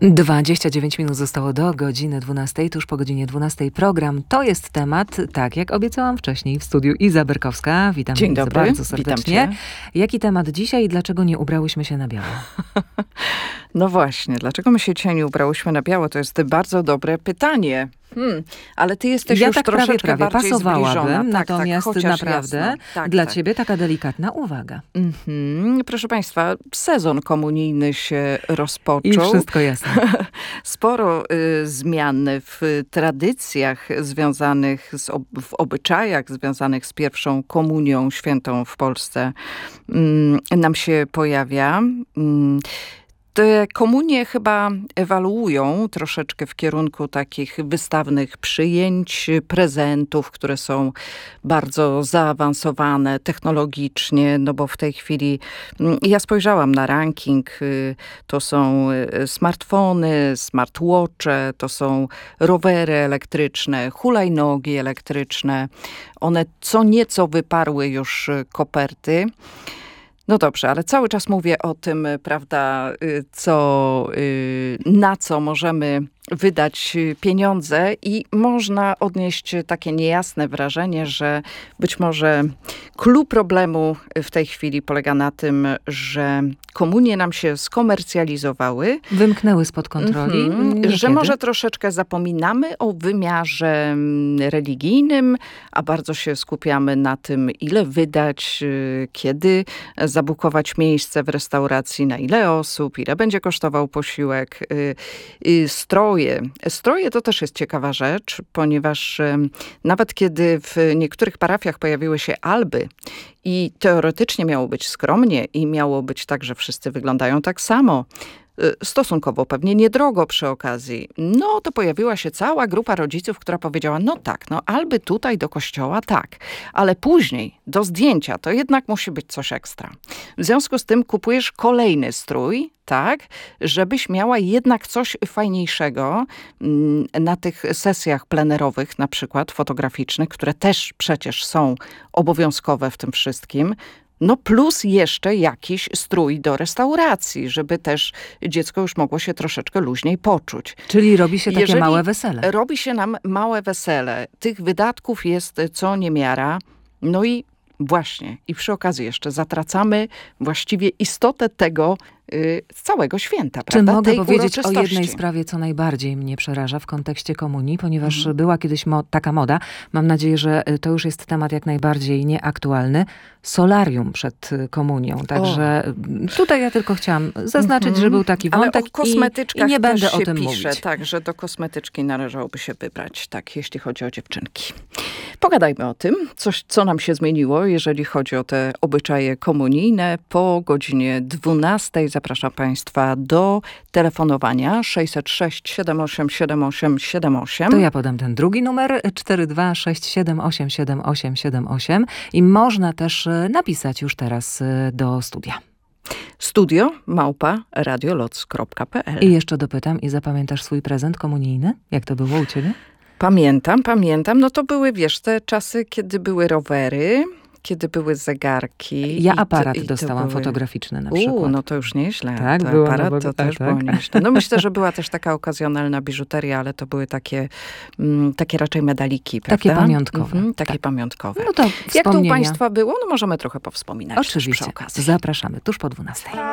29 minut zostało do godziny 12. Tuż po godzinie 12 program To jest temat, tak jak obiecałam wcześniej w studiu. Iza Berkowska. Witam Dzień dobry. bardzo serdecznie. Witam cię. Jaki temat dzisiaj i dlaczego nie ubrałyśmy się na biało? No właśnie, dlaczego my się dzisiaj nie ubrałyśmy na biało? To jest bardzo dobre pytanie. Ale ty jesteś ja już tak troszeczkę prawie bardziej pasowałabym, zbliżona. natomiast chociaż naprawdę jasno. dla ciebie taka delikatna uwaga. Proszę państwa, sezon komunijny się rozpoczął. I wszystko jasne. Sporo zmian w tradycjach związanych, w obyczajach związanych z pierwszą komunią świętą w Polsce nam się pojawia. Te komunie chyba ewaluują troszeczkę w kierunku takich wystawnych przyjęć, prezentów, które są bardzo zaawansowane technologicznie, no bo w tej chwili ja spojrzałam na ranking, to są smartfony, smartwatche, to są rowery elektryczne, hulajnogi elektryczne. One co nieco wyparły już koperty. No dobrze, ale cały czas mówię o tym, prawda, na co możemy wydać pieniądze i można odnieść takie niejasne wrażenie, że być może clou problemu w tej chwili polega na tym, że komunie nam się skomercjalizowały. Wymknęły spod kontroli. Że może troszeczkę zapominamy o wymiarze religijnym, a bardzo się skupiamy na tym, ile wydać, kiedy zabukować miejsce w restauracji, na ile osób, ile będzie kosztował posiłek, Stroje to też jest ciekawa rzecz, ponieważ nawet kiedy w niektórych parafiach pojawiły się alby i teoretycznie miało być skromnie i miało być tak, że wszyscy wyglądają tak samo, stosunkowo pewnie niedrogo przy okazji, no to pojawiła się cała grupa rodziców, która powiedziała, no tak, no alby tutaj do kościoła, tak, ale później do zdjęcia to jednak musi być coś ekstra. W związku z tym kupujesz kolejny strój, tak, żebyś miała jednak coś fajniejszego na tych sesjach plenerowych, na przykład fotograficznych, które też przecież są obowiązkowe w tym wszystkim. No plus jeszcze jakiś strój do restauracji, żeby też dziecko już mogło się troszeczkę luźniej poczuć. Czyli robi się takie małe wesele. Robi się nam małe wesele. Tych wydatków jest co niemiara. No i właśnie, i przy okazji jeszcze zatracamy właściwie istotę tego całego święta, Czy prawda? mogę tej powiedzieć o uroczystości. jednej sprawie, co najbardziej mnie przeraża w kontekście komunii, ponieważ była kiedyś taka moda, mam nadzieję, że to już jest temat jak najbardziej nieaktualny, solarium przed komunią. Także tutaj ja tylko chciałam zaznaczyć, że był taki wątek. Ale o kosmetyczkach i nie będę też o się tym pisze, mówić. tak, że do kosmetyczki należałoby się wybrać, tak, jeśli chodzi o dziewczynki. Pogadajmy o tym, co nam się zmieniło, jeżeli chodzi o te obyczaje komunijne. Po godzinie 12 zapraszam państwa do telefonowania 606 78 78 78. To ja podam ten drugi numer 4267 7878 i można też napisać już teraz do studia. studio@radioloc.pl. I jeszcze dopytam, i zapamiętasz swój prezent komunijny? Jak to było u ciebie? Pamiętam. No to były, wiesz, te czasy, kiedy były rowery, kiedy były zegarki. Ja aparat dostałam fotograficzny na przykład. No to już nieźle. Tak, to było aparat na to tak, też tak. było nieźle. No myślę, że była też taka okazjonalna biżuteria, ale to były takie raczej medaliki, prawda? Takie pamiątkowe. Takie pamiątkowe. No to Jak to u wspomnienia. państwa było? No możemy trochę powspominać też przy Oczywiście. okazji. Zapraszamy tuż po 12.